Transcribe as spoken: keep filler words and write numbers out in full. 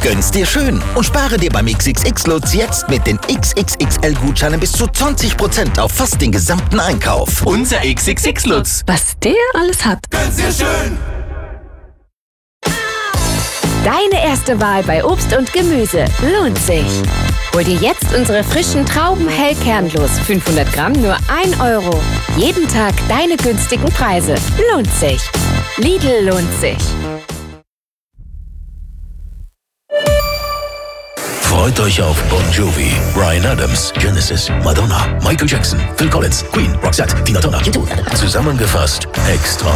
Gönn's dir schön und spare dir beim X X X-Lutz jetzt mit den X X X L-Gutscheinen bis zu zwanzig Prozent auf fast den gesamten Einkauf. Unser X X X-Lutz. Was der alles hat. Gönn's dir schön. Deine erste Wahl bei Obst und Gemüse lohnt sich. Hol dir jetzt unsere frischen Trauben hellkernlos. fünfhundert Gramm nur ein Euro. Jeden Tag deine günstigen Preise. Lohnt sich. Lidl lohnt sich. Freut euch auf Bon Jovi, Bryan Adams, Genesis, Madonna, Michael Jackson, Phil Collins, Queen, Roxette, Tina Turner, U zwei. Zusammengefasst extra